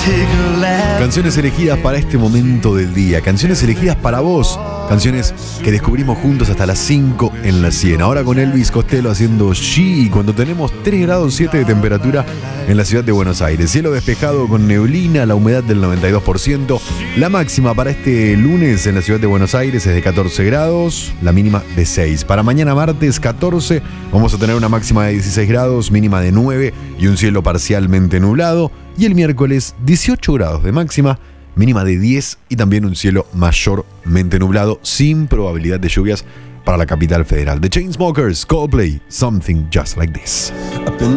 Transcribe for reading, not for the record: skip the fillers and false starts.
Canciones elegidas para este momento del día, canciones elegidas para vos, canciones que descubrimos juntos hasta las 5 en la 100. Ahora con Elvis Costello haciendo She, cuando tenemos 3 grados 7 de temperatura en la ciudad de Buenos Aires. Cielo despejado con neblina, la humedad del 92%. La máxima para este lunes en la ciudad de Buenos Aires es de 14 grados, la mínima de 6. Para mañana martes 14 vamos a tener una máxima de 16 grados, mínima de 9 y un cielo parcialmente nublado. Y el miércoles 18 grados de máxima, mínima de 10 y también un cielo mayormente nublado sin probabilidad de lluvias para la capital federal. The Chainsmokers, Coldplay, Something Just Like This.